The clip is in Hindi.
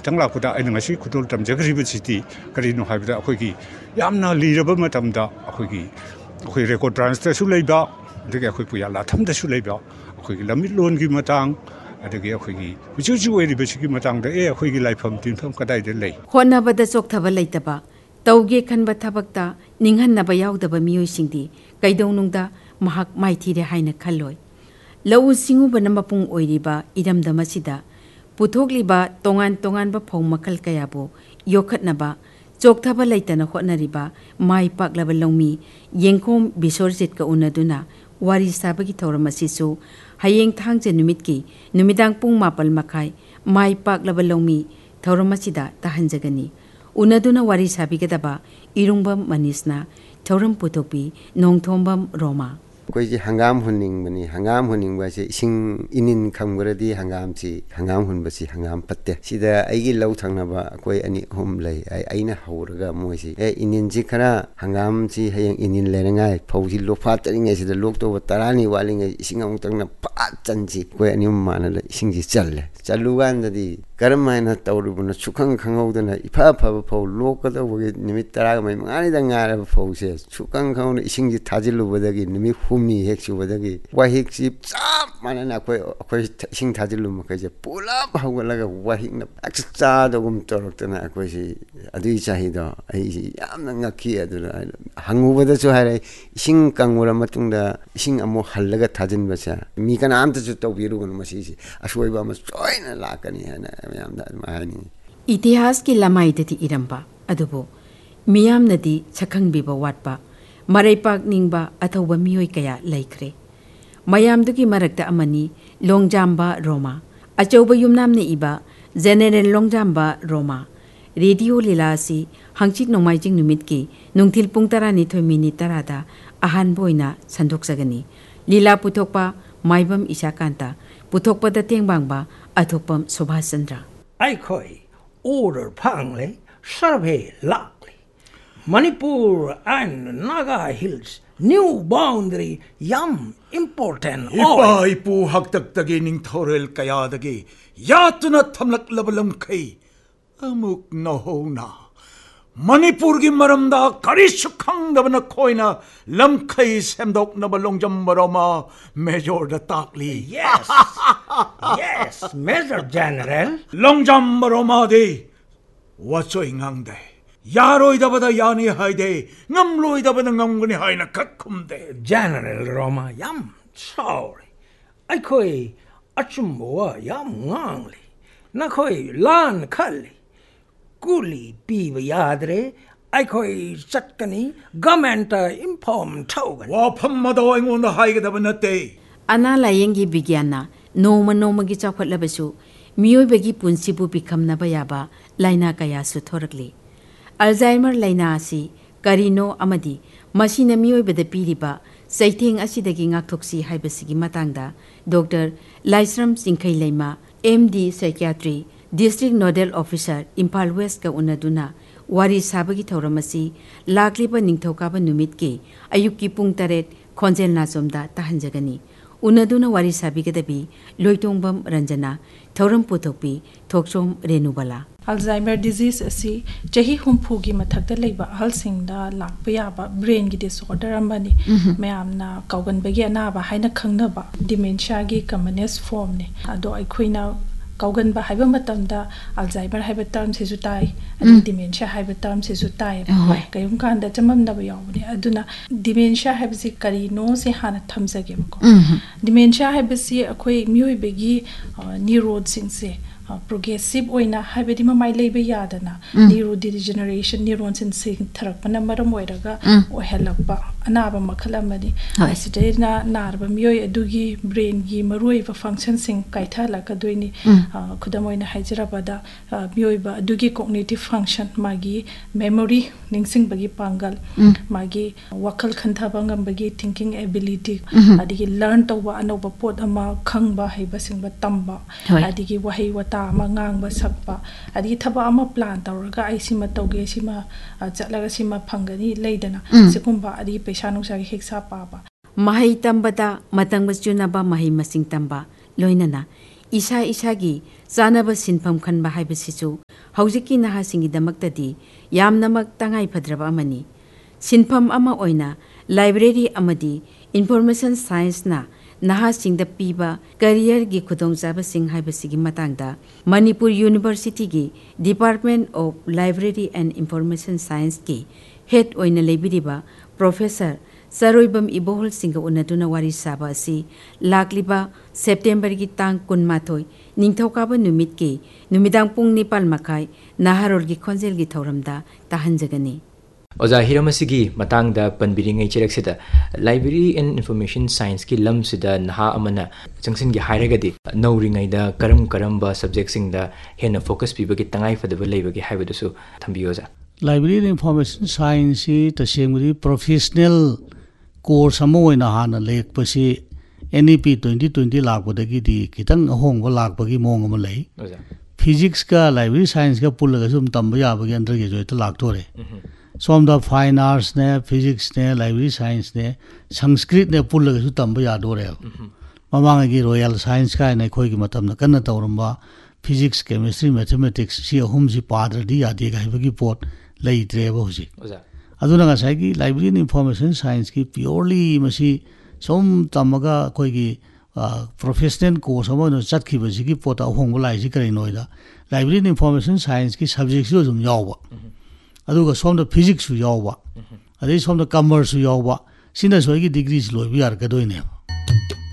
ꯃꯊꯪ ꯂꯥꯛꯄꯗ ꯑꯩꯅ ꯉꯁꯤ ꯈꯨꯗꯣꯜ ꯇꯝꯖꯈ꯭ꯔꯤꯕꯁꯤꯗꯤ ꯀꯔꯤꯅꯣ ꯍꯥꯏꯕꯗ ꯑꯩꯈꯣꯏꯒꯤ ꯌꯥꯝꯅ ꯂꯤꯔꯕ ꯃꯇꯝꯗ ꯑꯩꯈꯣꯏ ꯔꯦꯀꯣꯔꯗ ꯇ꯭ꯔꯥꯟꯁꯇꯁꯨ ꯂꯩꯕ ꯑꯗꯒꯤ ꯑꯩꯈꯣꯏ ꯄꯨꯌꯥ ꯂꯥꯊꯝꯗꯁꯨ ꯂꯩꯕ ꯑꯩꯈꯣꯏꯒꯤ ꯂꯝꯃꯤꯠꯂꯣꯟꯒꯤ ꯃꯇꯥꯡ ꯑꯗꯒꯤ ꯑꯩꯈꯣꯏꯒꯤ ꯍꯧꯖꯤꯛ ꯍꯧꯖꯤꯛ ꯑꯣꯏꯔꯤꯕꯁꯤꯒꯤ ꯃꯇꯥꯡꯗ ꯑꯩꯈꯣꯏꯒꯤ ꯂꯥꯏꯐꯝ ꯇꯤꯟꯐꯝ ꯀꯗꯥꯏꯗ ꯂꯩ ꯍꯣꯠꯅꯕꯗ ꯆꯣꯛꯊꯕ ꯂꯩꯇꯕ ꯇꯧꯒꯦ ꯈꯟꯕ ꯊꯕꯛꯇ ꯅꯤꯡꯍꯟꯅꯕ ꯌꯥꯎꯗꯕ ꯃꯤꯑꯣꯏꯁꯤꯡꯗꯤ ꯀꯩꯗꯧꯅꯨꯡꯗ ꯃꯍꯥꯛ ꯃꯥꯏꯊꯤꯔꯦ ꯍꯥꯏꯅ ꯈꯜꯂꯣꯏ ꯂꯧꯎ ꯁꯤꯡꯎꯕꯅ ꯃꯄꯨꯡ ꯑꯣꯏꯔꯤꯕ ꯏꯔꯝꯗꯝ ꯑꯁꯤꯗ ꯄꯨꯊꯣꯛꯂꯤꯕ ꯇꯣꯉꯥꯟ ꯇꯣꯉꯥꯟꯕ ꯐꯧ ꯃꯈꯜ ꯀꯌꯥꯕꯨ ꯌꯣꯛꯈꯠꯅꯕ ꯆꯣꯛꯊꯕ ꯂꯩꯇꯅ ꯍꯣꯠꯅꯔꯤꯕ ꯃꯥꯏ ꯄꯥꯛꯂꯕ ꯂꯧꯃꯤ ꯌꯦꯡꯈꯣꯝ ꯕꯤꯁꯣꯔꯖꯤꯠꯀ ꯎꯅꯗꯨꯅ ꯋꯥꯔꯤ ꯁꯥꯕꯒꯤ ꯊꯧꯔꯝ ꯑꯁꯤꯁꯨ ꯍꯌꯦꯡ ꯊꯥꯡꯖ ꯅꯨꯃꯤꯠꯀꯤ ꯅꯨꯃꯤꯗꯥꯡ ꯄꯨꯡ 7:30 ꯃꯥꯏ ꯄꯥꯛꯂꯕ ꯂꯧꯃꯤ ꯊꯧꯔꯝ ꯑꯁꯤꯗ ꯇꯥꯍꯟꯖꯒꯅꯤ ꯎꯅꯗꯨꯅ ꯋꯥꯔꯤ ꯁꯥꯕꯤꯒꯗꯕ ꯏꯔꯨꯡꯕꯝ ꯃꯅꯤꯁꯅ ꯊꯧꯔꯝ ꯄꯨꯊꯣꯛꯄꯤ ꯅꯣꯡꯊꯣꯝꯕꯝ ꯔꯣꯃꯥ ꯑꯩꯈꯣꯏꯁꯤ ꯍꯪꯒꯥꯝ ꯍꯨꯟꯅꯤꯡꯕꯅꯤ ꯍꯪꯒꯥꯝ ꯍꯨꯟꯅꯤꯡꯕꯁꯦ ꯏꯁꯤꯡ ꯏꯅꯤꯟ ꯈꯪꯈ꯭ꯔꯗꯤ ꯍꯪꯒꯥꯝ ꯍꯨꯟꯕꯁꯤ ꯍꯪꯒꯥꯝ ꯐꯠꯇꯦ ꯁꯤꯗ ꯑꯩꯒꯤ ꯂꯧ ꯊꯪꯅꯕ ꯑꯩꯈꯣꯏ 2-3 ꯂꯩ ꯑꯩꯅ ꯍꯧꯔꯒ ꯃꯣꯏꯁꯤ ꯏꯅꯤꯟꯁꯤ ꯈꯔ ꯍꯪꯒꯥꯝꯁꯤ ꯍꯌꯦꯡ ꯏꯅꯤꯟ ꯂꯩꯔꯉꯥꯏ ꯐꯧꯁꯤ ꯂꯣꯛꯐꯥꯠꯇꯔꯤꯉꯩꯁꯤꯗ ꯂꯣꯛꯇꯧꯕ 10ꯅꯤ ꯋꯥꯠꯂꯤꯉꯩ ꯏꯁꯤꯡ ꯑꯃꯨꯛꯇꯪꯅ ꯐꯠ ꯆꯟꯁꯤ ꯑꯩꯈꯣꯏ 2 ꯃꯥꯟꯅꯗ ꯏꯁꯤꯡꯁꯤ ꯆꯜꯂꯨ ꯀꯥꯟꯗꯗꯤ ꯀꯔꯝ ꯍꯥꯏꯅ ꯇꯧꯔꯨꯕꯅꯣ ꯈꯪꯍꯧꯗꯅ ꯏꯐ ꯐꯕ ꯐꯧ ꯂꯣꯛꯀꯗꯧꯕꯒꯤ ꯅꯨꯃꯤꯠ 5-9ꯗ ꯉꯥꯏꯔꯕ ꯐꯧꯁꯦ ꯈꯪꯍꯧꯅ ꯏꯁꯤꯡꯁꯤ ꯊꯥꯖꯤꯜꯂꯨꯕꯗꯒꯤ ꯅꯨꯃꯤꯠ 6 ꯍꯦꯛ ꯆꯨꯕꯗꯒꯤ ꯋꯥꯍꯤꯛꯁꯤ ꯆꯞ ꯃꯥꯟꯅꯅ ꯑꯩꯈꯣꯏ ꯏꯁꯤꯡ ꯊꯥꯖꯤꯜꯂꯨ ꯃꯈꯩꯁꯦ ꯄꯨꯂꯞ ꯍꯧꯒꯠꯂꯒ ꯋꯥꯍꯤꯛꯅ ꯆꯥꯗꯒꯨꯝ ꯇꯧꯔꯛꯇꯅ ꯑꯩꯈꯣꯏꯁꯤ ꯑꯗꯨꯒꯤ ꯆꯍꯤꯗꯣ ꯑꯩꯁꯤ ꯌꯥꯝꯅ ꯉꯛꯈꯤ ꯑꯗꯨꯅ ꯍꯪꯉꯨꯕꯗꯁꯨ ꯍꯥꯏꯔꯛꯏ ꯏꯁꯤꯡ ꯀꯪꯉꯨꯔ ꯃꯇꯨꯡꯗ ꯏꯁꯤꯡ ꯑꯃꯨꯛ ꯍꯜꯂꯒ ꯊꯥꯖꯤꯟꯕꯁꯦ ꯃꯤ ꯀꯅꯥꯝꯇꯁꯨ ꯇꯧꯕꯤꯔꯨꯒꯅꯨ ꯃꯁꯤꯁꯤ ꯑꯁꯣꯏꯕ ꯑꯃ ꯁꯣꯏꯅ ꯂꯥꯛꯀꯅꯤ ꯍꯥꯏꯅ ꯃꯌꯥꯝꯗ ꯑꯗꯨꯃꯥꯏꯅ ꯍꯥꯏꯅꯤꯡꯉꯤ ꯏꯇꯤꯍꯥꯁꯀꯤ ꯂꯃꯥꯏꯗꯗꯤ ꯏꯔꯝꯕ ꯑꯗꯨꯕꯨ ꯃꯤꯌꯥꯝꯅꯗꯤ ꯁꯛꯈꯪꯕꯤꯕ ꯋꯥꯠꯄ ꯃꯔꯩꯄꯥꯛ ꯅꯤꯡꯕ ꯑꯊꯧꯕ ꯃꯤꯑꯣꯏ ꯀꯌꯥ ꯂꯩꯈ꯭ꯔꯦ ꯃꯌꯥꯝꯗꯨꯒꯤ ꯃꯔꯛꯇ ꯑꯃꯅꯤ ꯂꯣꯡꯖꯥꯝꯕ ꯔꯣꯃꯥ ꯑꯆꯧꯕ ꯌꯨꯝꯅꯥꯝꯅ ꯏꯕ ꯖꯦꯅꯦꯔꯦꯜ ꯂꯣꯡꯖꯥꯝꯕ ꯔꯣꯃꯥ ꯔꯦꯗꯤꯑꯣ ꯂꯤꯂꯥ ꯑꯁꯤ ꯍꯪꯆꯤꯠ ꯅꯣꯡꯃꯥꯏꯖꯤꯡ ꯅꯨꯃꯤꯠꯀꯤ ꯅꯨꯡꯊꯤꯜ ꯄꯨꯡ 12:10 ꯑꯍꯥꯟꯕ ꯑꯣꯏꯅ ꯁꯟꯗꯣꯛꯆꯒꯅꯤ ꯂꯤꯂꯥ ꯄꯨꯊꯣꯛꯄ ꯃꯥꯏꯕꯝ ꯏꯁꯥꯀꯥꯟꯇ ꯄꯨꯊꯣꯛꯄꯗ ꯇꯦꯡꯕꯥꯡꯕ ꯑꯊꯣꯛꯄꯝ ꯁꯨꯚꯥꯁ ꯆꯟꯗ꯭ꯔ ꯑꯩꯈꯣꯏ ꯑꯣꯔꯗꯔ ꯐꯪꯂꯦ ꯁꯔꯚꯦ ꯂꯥꯛꯂꯦ Manipur N Naga hills new boundary ꯌꯥꯝ ꯏꯝꯄꯣꯔꯇꯦꯟ ꯏꯄꯥ ꯏꯄꯨ ꯍꯥꯛꯇꯛꯇꯒꯤ ꯅꯤꯡꯊꯧꯔꯦꯜ ꯀꯌꯥꯗꯒꯤ ꯌꯥꯠꯇꯨꯅ ꯊꯝꯂꯛꯂꯕ ꯂꯝꯈꯩ ꯑꯃꯨꯛ ꯅꯧꯍꯧꯅ ꯃꯅꯤꯄꯨꯔꯒꯤ ꯃꯔꯝꯗ ꯀꯔꯤꯁꯨ ꯈꯪꯗꯕ ꯅꯈꯣꯏꯅ ꯂꯝꯈꯩ ꯁꯦꯝꯗꯣꯛꯅꯕ ꯂꯣꯡꯖꯥꯝꯕ ꯔꯣꯃꯥ ꯃꯦꯖꯣꯔꯗ ꯇꯥꯛꯂꯤ ꯌꯦꯁ ꯃꯦꯖꯔ ꯖꯦꯅꯔꯦꯜ ꯂꯣꯡꯖꯥꯝꯕ ꯔꯣꯃꯥꯗꯤ ꯋꯥꯆꯣꯏ ꯉꯥꯡꯗꯦ ꯌꯥꯔꯣꯏꯗꯕꯗ ꯌꯥꯅꯤ ꯍꯥꯏꯗꯦ ꯉꯝꯂꯣꯏꯗꯕꯗ ꯉꯝꯒꯅꯤ ꯍꯥꯏꯅ ꯈꯨꯝꯗꯦ ꯖꯦꯅꯔꯦꯜ ꯔꯣꯃꯥ ꯌꯥꯝ ꯁꯥꯎꯔꯦ ꯑꯩꯈꯣꯏ ꯑꯆꯨꯝꯕ ꯋꯥ ꯌꯥꯝ ꯉꯥꯡꯂꯤ ꯅꯈꯣꯏ ꯂꯥꯟ ꯈꯜꯂꯤ ꯀꯨꯂꯤ ꯄꯤꯕ ꯌꯥꯗ꯭ꯔꯦ ꯑꯩꯈꯣꯏ ꯆꯠꯀꯅꯤ ꯒꯃꯦꯟꯇ ꯏꯟꯐꯣꯔꯝ ꯇꯧꯒꯅꯤ ꯋꯥꯐꯝ ꯑꯗꯣ ꯑꯩꯉꯣꯟꯗ ꯍꯥꯏꯒꯗꯕ ꯅꯠꯇꯦ ꯑꯅꯥ ꯂꯥꯌꯦꯡꯒꯤ ꯕꯤꯒ꯭ꯌꯥꯟꯅ ꯅꯣꯡꯃ ꯅꯣꯡꯃꯒꯤ ꯆꯥꯎꯈꯠꯂꯕꯁꯨ ꯃꯤꯑꯣꯏꯕꯒꯤ ꯄꯨꯟꯁꯤꯕꯨ ꯄꯤꯈꯝꯅꯕ ꯌꯥꯕ ꯂꯥꯏꯅꯥ ꯀꯌꯥꯁꯨ ꯊꯣꯔꯛꯂꯤ ꯑꯜꯖꯥꯏꯃꯔ ꯂꯥꯏꯅꯥ ꯑꯁꯤ ꯀꯔꯤꯅꯣ ꯑꯃꯗꯤ ꯃꯁꯤꯅ ꯃꯤꯑꯣꯏꯕꯗ ꯄꯤꯔꯤꯕ ꯆꯩꯊꯦꯡ ꯑꯁꯤꯗꯒꯤ ꯉꯥꯛꯊꯣꯛꯁꯤ ꯍꯥꯏꯕꯁꯤꯒꯤ ꯃꯇꯥꯡꯗ doctor Laishram ꯆꯤꯡꯈꯩꯂꯩꯃ MD ꯁꯥꯏꯀꯤꯌꯥꯇ꯭ꯔꯤ district nodal officer Imphal ꯋꯦꯁꯠꯀ ꯎꯅꯗꯨꯅ ꯋꯥꯔꯤ ꯁꯥꯕꯒꯤ ꯊꯧꯔꯝ ꯑꯁꯤ ꯂꯥꯛꯂꯤꯕ ꯅꯤꯡꯊꯧꯀꯥꯕ ꯅꯨꯃꯤꯠꯀꯤ ꯑꯌꯨꯛꯀꯤ ꯄꯨꯡ 8 ꯈꯣꯟꯖꯦꯜ ꯅꯥꯆꯣꯝꯗ ꯇꯥꯍꯟꯖꯒꯅꯤ ꯎꯅꯗꯨꯅ ꯋꯥꯔꯤ ꯁꯥꯕꯤꯒꯗꯕꯤ ꯂꯣꯏꯇꯣꯡꯕꯝ ꯔꯟꯖꯅꯥ ꯊꯧꯔꯝ ꯄꯨꯊꯣꯛꯄꯤ ꯊꯣꯛꯆꯣꯝ ꯔꯦꯅꯨꯕꯂꯥ ꯑꯜꯖꯥꯏꯃꯔ ꯗꯤꯖꯤꯖ ꯑꯁꯤ ꯆꯍꯤ 60ꯒꯤ ꯃꯊꯛꯇ ꯂꯩꯕ ꯑꯍꯜꯁꯤꯡꯗ ꯂꯥꯛꯄ ꯌꯥꯕ ꯕ꯭ꯔꯦꯟꯒꯤ ꯗꯤꯁꯑꯣꯔꯗꯔ ꯑꯃꯅꯤ ꯃꯌꯥꯝꯅ ꯀꯥꯎꯒꯟꯕꯒꯤ ꯑꯅꯥꯕ ꯍꯥꯏꯅ ꯈꯪꯅꯕ ꯗꯤꯃꯦꯟꯁꯤꯌꯥꯒꯤ ꯀꯃꯅꯦꯁ ꯐꯣꯔꯝꯅꯤ ꯑꯗꯣ ꯑꯩꯈꯣꯏꯅ ꯀꯥꯎꯒꯟꯕ ꯍꯥꯏꯕ ꯃꯇꯝꯗ ꯑꯜꯖꯥꯏꯃꯔ ꯍꯥꯏꯕ ꯇꯔꯝꯁꯤꯁꯨ ꯇꯥꯏ ꯑꯗꯨꯒ ꯗꯤꯃꯦꯟꯁꯤꯌꯥ ꯍꯥꯏꯕ ꯇꯔꯝꯁꯤꯁꯨ ꯇꯥꯏꯌꯦꯕ ꯀꯔꯤꯒꯨꯝꯕ ꯀꯥꯟꯗ ꯆꯃꯝꯅꯕ ꯌꯥꯎꯕꯅꯦ ꯑꯗꯨꯅ ꯗꯤꯃꯦꯟꯁꯤꯌꯥ ꯍꯥꯏꯕꯁꯤ ꯀꯔꯤꯅꯣꯁꯦ ꯍꯥꯟꯅ ꯊꯝꯖꯒꯦꯕꯀꯣ ꯗꯤꯃꯦꯟꯁꯤꯌా ꯍꯥꯏꯕꯁꯤ ꯑꯩꯈꯣꯏ ꯃꯤꯑꯣꯏꯕꯒꯤ ꯅ꯭ꯌꯨꯔꯣꯟꯁꯤꯡꯁꯦ ꯄ꯭ꯔꯣꯒ꯭रेसिव ꯑꯣꯏꯅ ꯍꯥꯏꯕꯗꯤ ꯃꯃꯥꯏ ꯂꯩꯕ ꯌꯥꯗꯅ ꯅ꯭ꯌꯨꯔꯣ ꯗꯤꯖꯦꯅꯔꯦꯁꯟ ꯅ꯭ꯌꯨꯔꯣꯟꯁꯤꯡ ꯁꯤꯊꯔꯛꯄꯅ ꯃꯔꯝ ꯑꯣꯏꯔꯒ ꯑꯣꯏꯍꯜꯂꯛꯄ ꯑꯅꯥꯕ ꯃꯈꯜ ꯑꯃꯅꯤ ꯑꯁꯤꯗꯩꯅ ꯅꯥꯔꯕ ꯃꯤꯑꯣꯏ ꯑꯗꯨꯒꯤ ꯕ꯭ꯔꯦꯟꯒꯤ ꯃꯔꯨꯑꯣꯏꯕ ꯐꯪꯁꯟꯁꯤꯡ ꯀꯥꯏꯊꯍꯜꯂꯛꯀꯗꯣꯏꯅꯤ ꯈꯨꯗꯝ ꯑꯣꯏꯅ ꯍꯥꯏꯖꯔꯕꯗ ꯃꯤꯑꯣꯏꯕ ꯑꯗꯨꯒꯤ ꯀꯣꯒꯅꯤꯇꯤቭ ꯐꯪꯁꯟ ꯃꯥꯒꯤ ꯃꯦꯃꯣꯔꯤ ꯅꯤꯡꯁꯤꯡꯕꯒꯤ ꯄꯥꯡꯒꯜ ꯃꯥꯒꯤ ꯋꯥꯈꯜ ꯈꯟꯊꯕ ꯉꯝꯕꯒꯤ ꯊꯤꯡꯀꯤꯡ ꯑꯦꯕꯤꯂꯤꯇꯤ ꯑꯗꯒꯤ ꯂꯔꯟ ꯇꯧꯕ ꯑꯅꯧꯕ ꯄꯣꯠ ꯑꯃ ꯈꯪꯕ ꯍꯩꯕꯁꯤꯡꯕ ꯇꯝꯕ ꯑꯗꯒꯤ ꯋꯥꯍꯩ ꯋꯥꯇꯥ ꯑꯃ ꯉꯥꯡꯕ ꯁꯛꯄ ꯑꯗꯒꯤ ꯊꯕꯛ ꯑꯃ ꯄ꯭ꯂꯥꯟ ꯇꯧꯔꯒ ꯑꯩ ꯁꯤꯃ ꯇꯧꯒꯦ ꯁꯤꯃ ꯆꯠꯂꯒ ꯁꯤꯃ ꯐꯪꯒꯅꯤ ꯂꯩꯗꯅ ꯁꯤꯒꯨꯝꯕ ꯑꯗꯒꯤ ꯄꯩꯁꯥ ꯅꯨꯡꯁꯥꯒꯤ ꯍꯤꯛꯁꯥ ꯄꯥꯕ ꯃꯍꯩ ꯇꯝꯕꯗ ꯃꯇꯝꯒ ꯆꯨꯅꯕ ꯃꯍꯩ ꯃꯁꯤꯡ ꯇꯝꯕ ꯂꯣꯏꯅꯅ ꯏꯁꯥ ꯏꯁꯥꯒꯤ चानब सिनफम खनबा हाइबसिसु हौजिकी नहासिंगिदमक्तदि यामनमक तंगाई फद्रबा अमनी सिनफम अमा ओइना लाइब्रेरी अमदी इन्फॉर्मेशन साइंस ना नहासिंगद पीबा करियर गी खुदोंजाबसिंग हाइबसिगी मतंगदा मणिपुर यूनिवर्सिटी गी department of library and information science की हेड ओइना लेबिरिबा प्रोफेसर सरोइबम इबोहल सिंह उन्नतुना वारी साबा असि लाक्लिबा सेप्टेम्बर की तांग कुनमाथोय निंगथौकाबा नुमित के नुमिदांग पुंग निपाल मखाई नाहरोल की खोंजेल की थौरमदा ताहनजगनी ओजा हिरमसिगी मतंगदा पनबिरिंगै चिरक्सिदा लाइब्रेरी एंड इन्फॉर्मेशन साइंस की लमसिदा नहा अमना जंगसिनगी हाइरगदी नौरिंगैदा करम subject सिंगदा Hena focus पीबगी तंगाई फदबा लेबगी हाइबदसु थंबियोजा library and information science की तसेंगरी प्रोफेशनल कोर्स हाना लेकपसी NEP 2020 लापदगी खितंग अहोंग लापगी मोंग लई फिजिक्स का लाइब्रेरी साइंस का पुलगा सुम तंब याबगी अंडर ग्रेजुएट लाक्तोरे सोमदा फाइन आर्ट्स ने फिजिक्स ने लाइब्रेरी साइंस ने संस्कृत ने पुलगा सु तंब यादोरे ममांगी रॉयल साइंस का ने खोई की मतम कन्न तौरंबा फिजिक्स केमिस्ट्री मैथमेटिक्स सी अहुम जी पादरदी यादे गाइबगी pot लेइत्रेबो हुजी अदुना गासाई library and information science की प्योरली मसी सोम तमगा कोई प्रोफेशनल कोर्स अमनो चटखिबसिगी पोट अहोंग लाइसि करिनोइदा लाइब्रेरी एंड इन्फॉर्मेशन साइंस की सब्जेक्ट सु जुम यावबा अदुगा सोम द फिजिक्स सु यावबा अदे सोम द कॉमर्स सु यावबा सिना सोइगी डिग्री लोइबि यारकदोइने